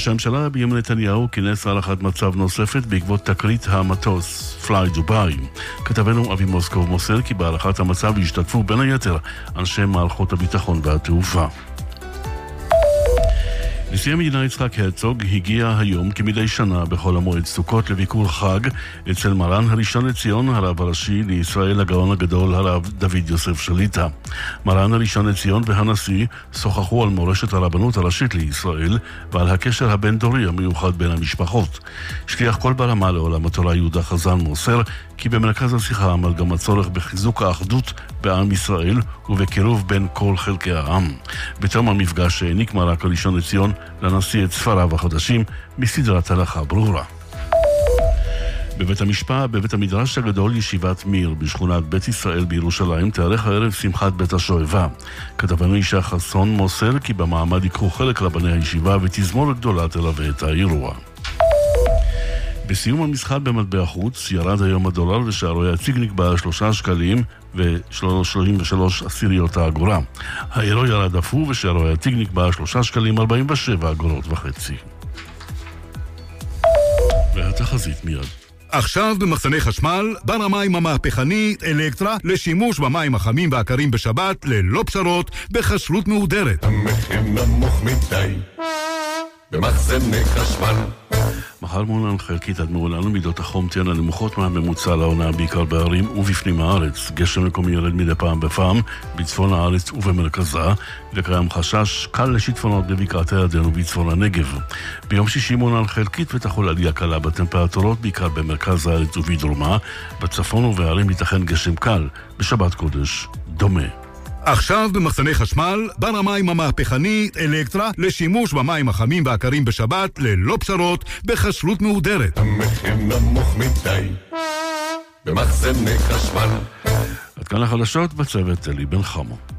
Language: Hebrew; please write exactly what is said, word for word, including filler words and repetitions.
ראש הממשלה בנימין נתניהו כינס הערכת מצב נוספת בעקבות תקרית המטוס פליי דובאי. כתבנו אבי מוסקוב מוסר כי בהערכת המצב השתתפו בין היתר אנשי מערכות הביטחון והתעופה. נשיא המדינה יצחק הרצוג הגיע היום כמדי שנה בחול המועד סוכות לביקור חג אצל מרן הראשון לציון הרב הראשי לישראל הגאון הגדול הרב דוד יוסף שליט"א. מרן הראשון לציון והנשיא שוחחו על מורשת הרבנות הראשית לישראל ועל הקשר הבין-דורי המיוחד בין המשפחות. שליח קול ברמה לעולם התורה יהודה חזן מוסר כי במרכז השיחה עמד גם הצורך בחיזוק האחדות בעם ישראל ובקירוב בין כל חלקי העם. בתום המפגש העניק מרן הראשון לציון לנשיא את ספריו החדשים מסדרת הלכה ברורה. בבית המשפט, בבית המדרש הגדול ישיבת מיר בשכונת בית ישראל בירושלים תארך הערב שמחת בית השואבה. כתבנו אישה חסון מוסר כי במעמד יקחו חלק רבני הישיבה ותזמורת גדולה תלווה את האירוע. בסיום המשחק במטבע חוץ ירד היום הדולר ושערוי הציג נקבע שלושה שקלים ושלושים ושלוש עשיריות האגורה. האירו ירד אף הוא ושערוי הציג נקבע שלושה שקלים ארבעים ושבע אגורות וחצי. והתחזית מיד. עכשיו במחסני חשמל, בר המים המהפכני אלקטרה לשימוש במים החמים והקרים בשבת ללא פשרות בחשלות מהודרת. המחיר נמוך מדי במחסני חשמל. מחר מעונן חלקית עד מעונן ומידות החום תהיינה נמוכות מהממוצע לעונה בעיקר בערים ובפנים הארץ. גשם מקומי ירד מדי פעם בפעם בצפון הארץ ובמרכזה וקיים חשש קל לשיטפונות בבקעת הירדן ובצפון הנגב. ביום שישי מעונן חלקית ותחול עלייה קלה בטמפרטורות בעיקר במרכז הארץ ובדרומה. בצפון ובערים ייתכן גשם קל. בשבת קודש דומה. עכשיו במחסני חשמל, בר המים המהפכני אלקטרה לשימוש במים החמים והקרים בשבת ללא פשרות בחשלות מהודרת. המחיר נמוך מדי במחסני חשמל. עד כאן החדשות בצוות אלי בן חמו.